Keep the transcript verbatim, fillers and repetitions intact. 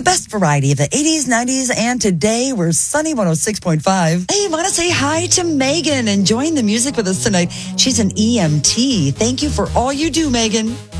the best variety of the eighties, nineties, and today we're Sunny one oh six point five. Hey, want to say hi to Megan enjoying the music with us tonight. She's an E M T. Thank you for all you do, Megan.